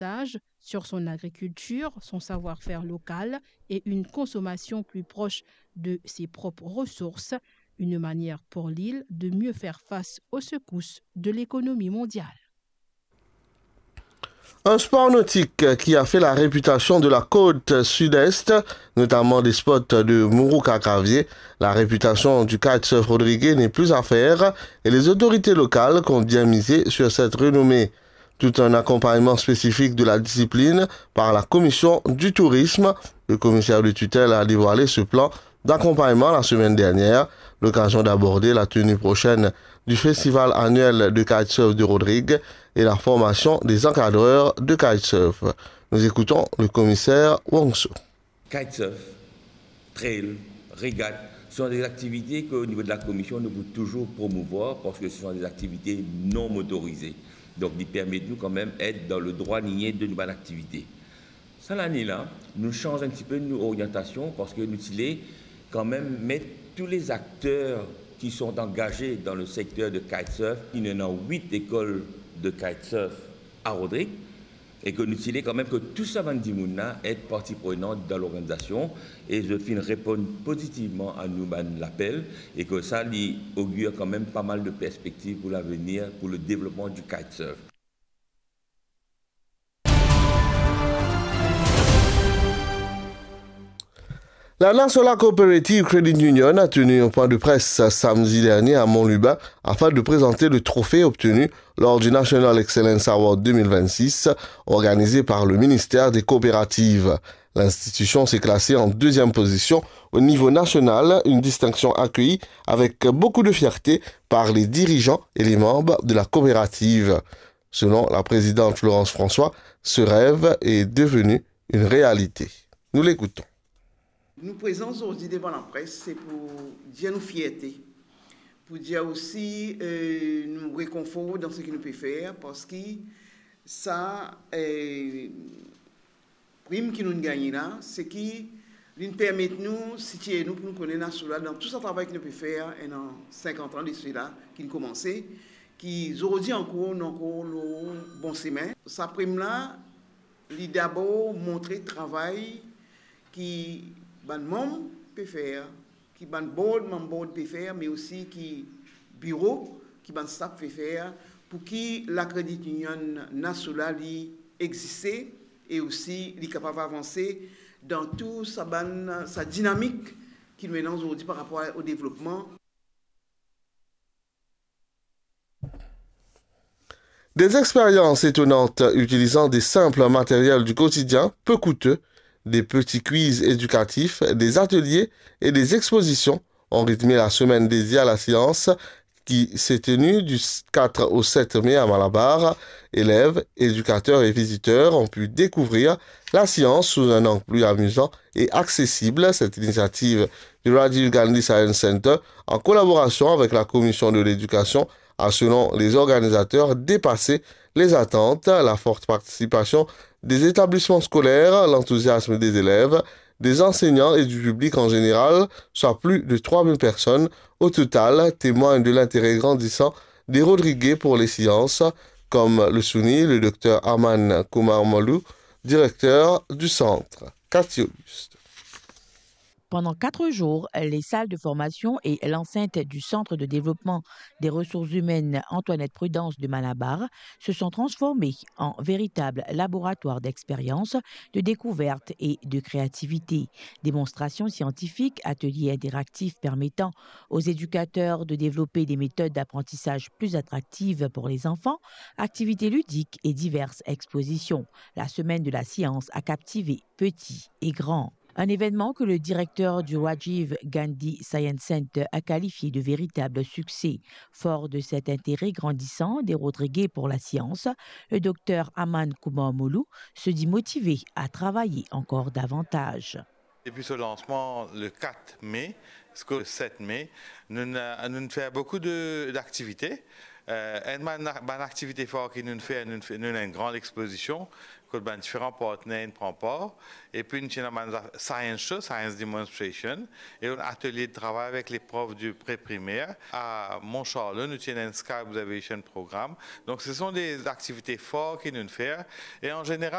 davantage sur son agriculture, son savoir-faire local et une consommation plus proche de ses propres ressources, une manière pour l'île de mieux faire face aux secousses de l'économie mondiale. Un sport nautique qui a fait la réputation de la côte sud-est, notamment des spots de Muruka-Gravier. La réputation du kitesurf Rodriguez n'est plus à faire et les autorités locales comptent bien miser sur cette renommée. Tout un accompagnement spécifique de la discipline par la commission du tourisme. Le commissaire de tutelle a dévoilé ce plan d'accompagnement la semaine dernière, l'occasion d'aborder la tenue prochaine du festival annuel de kitesurf de Rodriguez et la formation des encadreurs de kitesurf. Nous écoutons le commissaire Wongso. Kitesurf, trail, régate sont des activités qu'au niveau de la commission, nous pouvons toujours promouvoir parce que ce sont des activités non motorisées. Donc, ils permettent nous quand même être dans le droit lignée de nouvelles activités. Cette année-là, nous changeons un petit peu nos orientations parce que nous voulons quand même mettre tous les acteurs qui sont engagés dans le secteur de kitesurf. Il y en a 8 écoles de kitesurf à Rodriguez et que nous voulons quand même que tout ça va être partie prenante dans l'organisation et je finis répondre positivement à nous l'appel et que ça lui augure quand même pas mal de perspectives pour l'avenir, pour le développement du kitesurf. La National Cooperative Credit Union a tenu un point de presse samedi dernier à Montluba afin de présenter le trophée obtenu lors du National Excellence Award 2026 organisé par le ministère des Coopératives. L'institution s'est classée en 2e position au niveau national, une distinction accueillie avec beaucoup de fierté par les dirigeants et les membres de la coopérative. Selon la présidente Florence François, ce rêve est devenu une réalité. Nous l'écoutons. Nous présents aujourd'hui devant la presse, c'est pour dire nos fierté, pour dire aussi nous réconfort dans ce que nous pouvons faire, parce que ça, prime qui nous gagne là, c'est qui nous permet de nous situer nous pour nous connaître dans tout ce travail que nous pouvons faire dans 50 ans de cela qui nous commencé, qui aujourd'hui encore le bon chemin. Ça prime là, il d'abord montrer le travail qui ban membre peut faire, qui ban board peut faire, mais aussi qui bureau, qui ban staff peut faire, pour qui la Credit Union nationale existait et aussi est capable d'avancer dans toute sa dynamique qu'il mène aujourd'hui par rapport au développement. Des expériences étonnantes utilisant des simples matériels du quotidien, peu coûteux, des petits quiz éducatifs, des ateliers et des expositions ont rythmé la semaine dédiée à la science qui s'est tenue du 4 au 7 mai à Malabar. Élèves, éducateurs et visiteurs ont pu découvrir la science sous un angle plus amusant et accessible. Cette initiative du Rajiv Gandhi Science Center, en collaboration avec la Commission de l'éducation, a, selon les organisateurs, dépassé les attentes. La forte participation des établissements scolaires, l'enthousiasme des élèves, des enseignants et du public en général, soit plus de 3000 personnes au total, témoignent de l'intérêt grandissant des Rodriguez pour les sciences, comme le souligne le docteur Aman Kumar Malou, directeur du centre. Cathy Auguste. Pendant 4 jours, les salles de formation et l'enceinte du Centre de développement des ressources humaines Antoinette Prudence de Malabar se sont transformées en véritables laboratoires d'expérience, de découverte et de créativité. Démonstrations scientifiques, ateliers interactifs permettant aux éducateurs de développer des méthodes d'apprentissage plus attractives pour les enfants, activités ludiques et diverses expositions. La semaine de la science a captivé petits et grands. Un événement que le directeur du Rajiv Gandhi Science Center a qualifié de véritable succès. Fort de cet intérêt grandissant des Rodriguez pour la science, le docteur Aman Kumar Malou se dit motivé à travailler encore davantage. Depuis ce lancement, le 4 mai, jusqu'au 7 mai, nous faisons beaucoup d'activités. Une activité forte qui nous fait une grande exposition que différents partenaires prennent part. Et puis, nous avons une science show, science demonstration, et un atelier de travail avec les profs du pré-primaire. À Mont-Charlot, nous avons un Sky Observation Programme. Donc, ce sont des activités fortes qui nous faisons. Et en général,